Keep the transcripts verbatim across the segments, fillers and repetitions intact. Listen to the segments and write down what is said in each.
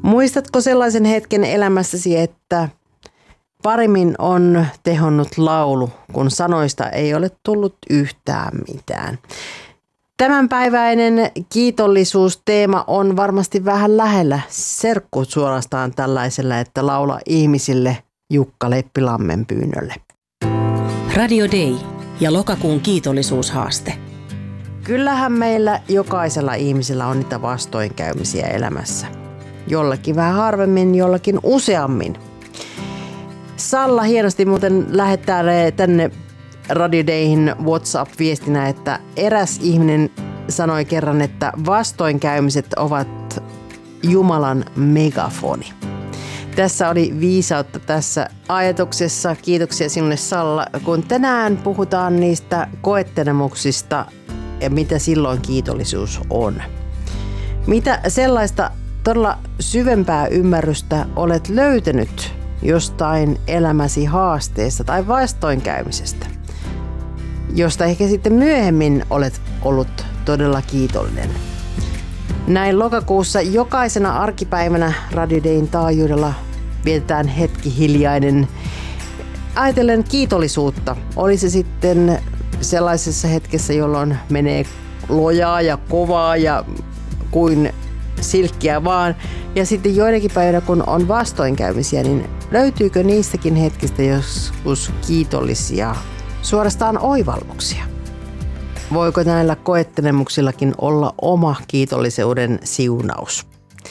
Muistatko sellaisen hetken elämässäsi, että paremmin on tehonnut laulu, kun sanoista ei ole tullut yhtään mitään? Tämänpäiväinen kiitollisuusteema on varmasti vähän lähellä serkku suorastaan tällaisella, että laula ihmisille Jukka Leppilammen pyynnölle. Radio Day ja lokakuun kiitollisuushaaste. Kyllähän meillä jokaisella ihmisellä on niitä vastoinkäymisiä elämässä. Jollakin vähän harvemmin, jollakin useammin. Salla hienosti muuten lähettää tänne Radio Dayhin WhatsApp-viestinä, että eräs ihminen sanoi kerran, että vastoinkäymiset ovat Jumalan megafoni. Tässä oli viisautta tässä ajatuksessa. Kiitoksia sinulle, Salla, kun tänään puhutaan niistä koettelemuksista ja mitä silloin kiitollisuus on. Mitä sellaista todella syvempää ymmärrystä olet löytänyt jostain elämäsi haasteesta tai vastoinkäymisestä, josta ehkä sitten myöhemmin olet ollut todella kiitollinen. Näin lokakuussa jokaisena arkipäivänä Radio Dayn taajuudella vietetään hetki hiljainen ajatellen kiitollisuutta. Oli se sitten sellaisessa hetkessä, jolloin menee lojaa ja kovaa ja kuin silkkiä vaan. Ja sitten joidenkin päivänä, kun on vastoinkäymisiä, niin löytyykö niistäkin hetkistä joskus kiitollisia, suorastaan oivalluksia? Voiko näillä koettelemuksillakin olla oma kiitollisuuden siunaus?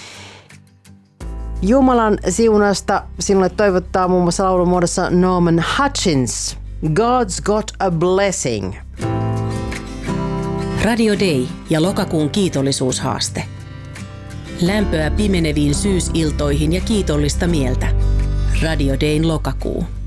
Jumalan siunasta sinulle toivottaa muun muassa laulun muodossa Norman Hutchins. God's got a blessing. Radio Day ja lokakuun kiitollisuushaaste. Lämpöä pimeneviin syysiltoihin ja kiitollista mieltä. Radio Dayn lokakuu.